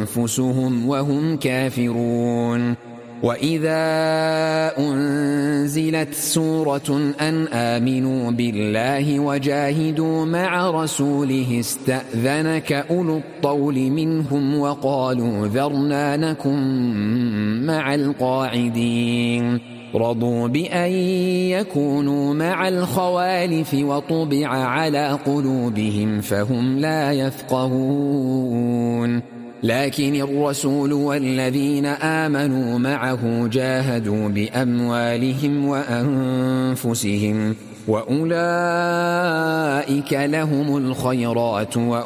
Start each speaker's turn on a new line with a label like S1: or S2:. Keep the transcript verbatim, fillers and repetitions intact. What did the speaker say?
S1: أنفسهم وهم كافرون. وإذا أنزلت سورة أن آمنوا بالله وجاهدوا مع رسوله استأذنك أولو الطول منهم وقالوا ذرنا نكن مع القاعدين. رضوا بأن يكونوا مع الخوالف وطبع على قلوبهم فهم لا يفقهون. لكن الرسول والذين آمنوا معه جاهدوا بأموالهم وأنفسهم وأولئك لهم الخيرات